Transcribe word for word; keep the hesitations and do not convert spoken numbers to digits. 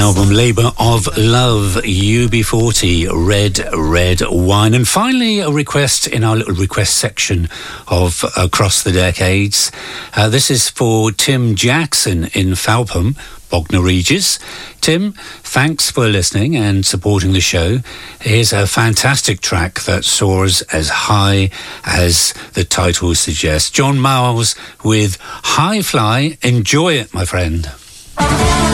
Album Labour of Love, U B forty, Red, Red Wine. And finally, a request in our little request section of Across the Decades. Uh, this is for Tim Jackson in Falpham, Bognor Regis. Tim, thanks for listening and supporting the show. Here's a fantastic track that soars as high as the title suggests. John Miles with High Fly. Enjoy it, my friend.